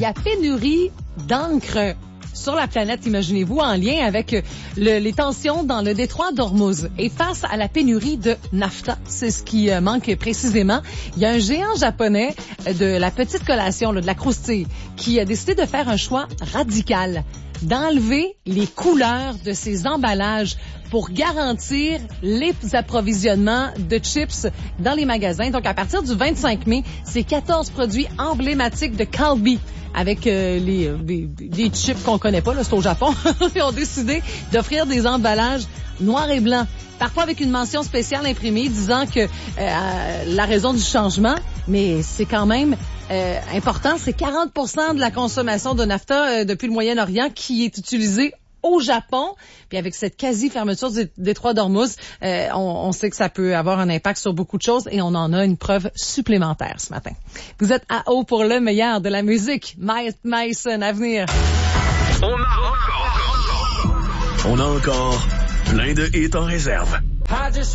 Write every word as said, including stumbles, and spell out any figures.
a pénurie d'encre sur la planète, imaginez-vous, en lien avec le, les tensions dans le détroit d'Ormuz. Et face à la pénurie de naphta, c'est ce qui euh, manque précisément, il y a un géant japonais de la petite collation, là, de la croustille, qui a décidé de faire un choix radical, d'enlever les couleurs de ses emballages pour garantir les approvisionnements de chips dans les magasins. Donc, à partir du vingt-cinq mai, c'est quatorze produits emblématiques de Calbee avec euh, les, les, les chips qu'on connaît pas, là, c'est au Japon. Ils ont décidé d'offrir des emballages noirs et blancs, parfois avec une mention spéciale imprimée disant que euh, la raison du changement, mais c'est quand même euh, important, c'est quarante pour cent de la consommation de naphta euh, depuis le Moyen-Orient qui est utilisée au Japon. Puis avec cette quasi-fermeture du détroit d'Ormuz, euh, on, on sait que ça peut avoir un impact sur beaucoup de choses et on en a une preuve supplémentaire ce matin. Vous êtes à haut pour le meilleur de la musique. Mike Mason à venir. On a encore, on a encore plein de hits en réserve.